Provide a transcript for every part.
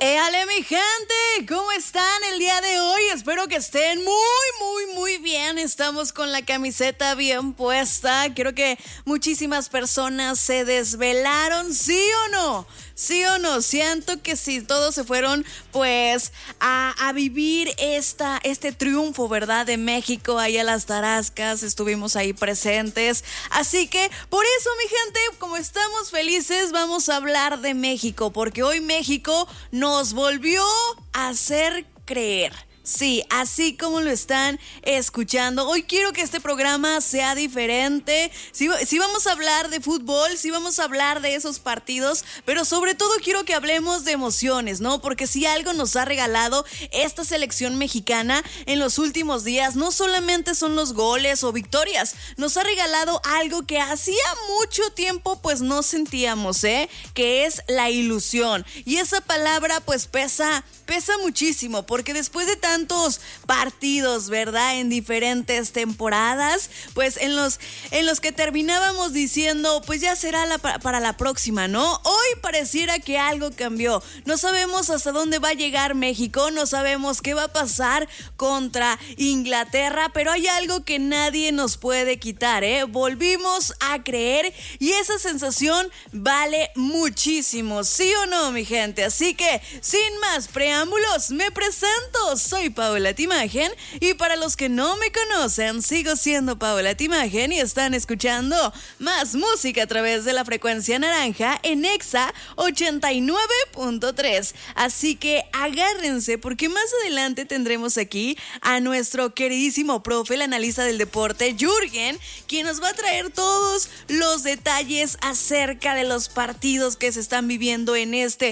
¡Éale, mi gente! ¿Cómo están el día de hoy? Espero que estén muy bien. Estamos con la camiseta bien puesta. Creo que muchísimas personas se desvelaron, ¿sí o no? ¿Sí o no? Siento que sí, todos se fueron pues a vivir este triunfo, ¿verdad? De México, ahí a las Tarascas, estuvimos ahí presentes. Así que por eso, mi gente, como estamos felices, vamos a hablar de México, porque hoy México nos volvió a hacer creer. Sí, así como lo están escuchando. Hoy quiero que este programa sea diferente. Sí vamos a hablar de fútbol, sí vamos a hablar de esos partidos, pero sobre todo quiero que hablemos de emociones, ¿no? Porque si algo nos ha regalado esta selección mexicana en los últimos días, no solamente son los goles o victorias, nos ha regalado algo que hacía mucho tiempo pues no sentíamos, que es la ilusión. Y esa palabra pues pesa muchísimo, porque después de tantos partidos, ¿verdad? En diferentes temporadas, pues en los que terminábamos diciendo, pues ya será para la próxima, ¿no? Hoy pareciera que algo cambió. No sabemos hasta dónde va a llegar México, no sabemos qué va a pasar contra Inglaterra, pero hay algo que nadie nos puede quitar, Volvimos a creer y esa sensación vale muchísimo, ¿sí o no, mi gente? Así que, sin más preámbulos, me presento, soy Paola Timagen y para los que no me conocen, sigo siendo Paola Timagen y están escuchando más música a través de la frecuencia naranja en Exa 89.3. Así que agárrense porque más adelante tendremos aquí a nuestro queridísimo profe, el analista del deporte, Jürgen, quien nos va a traer todos los detalles acerca de los partidos que se están viviendo en este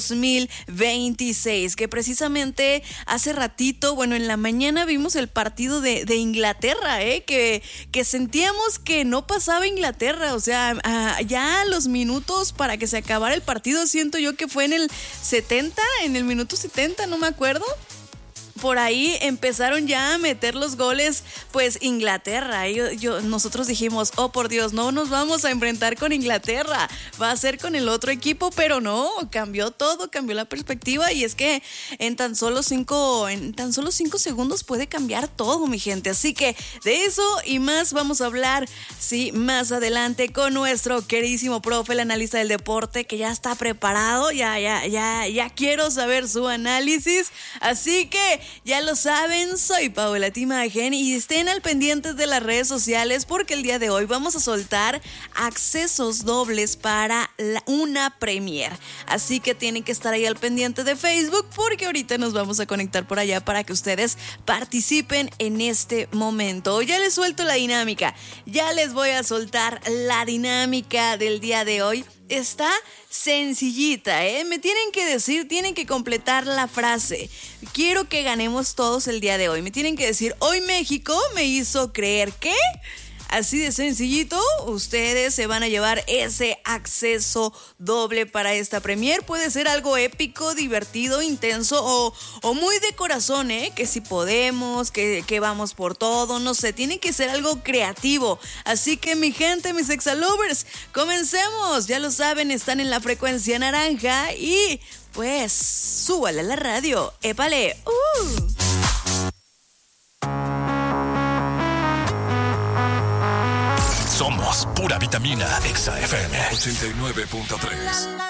2026. Que precisamente hace ratito, bueno, en la mañana vimos el partido de Inglaterra, que sentíamos que no pasaba Inglaterra, o sea, ya los minutos para que se acabara el partido, siento yo que fue en el minuto 70, no me acuerdo. Por ahí empezaron ya a meter los goles, pues Inglaterra. Nosotros dijimos, oh por Dios, no nos vamos a enfrentar con Inglaterra, va a ser con el otro equipo, pero no, cambió todo, cambió la perspectiva y es que en tan solo 5 segundos puede cambiar todo, mi gente. Así que de eso y más vamos a hablar, sí, más adelante con nuestro queridísimo profe, el analista del deporte, que ya está preparado, ya quiero saber su análisis, así que ya lo saben, soy Paola Timagen y estén al pendientes de las redes sociales porque el día de hoy vamos a soltar accesos dobles para una premier. Así que tienen que estar ahí al pendiente de Facebook porque ahorita nos vamos a conectar por allá para que ustedes participen en este momento. Ya les suelto la dinámica, ya les voy a soltar la dinámica del día de hoy. Está sencillita, me tienen que completar la frase. Quiero que ganemos todos el día de hoy. Me tienen que decir, hoy México me hizo creer que... Así de sencillito, ustedes se van a llevar ese acceso doble para esta premier. Puede ser algo épico, divertido, intenso o muy de corazón, que si podemos, que vamos por todo, no sé, tiene que ser algo creativo. Así que mi gente, mis exalovers, comencemos. Ya lo saben, están en la frecuencia naranja y pues súbale a la radio. ¡Épale! Somos pura vitamina Exa FM 89.3.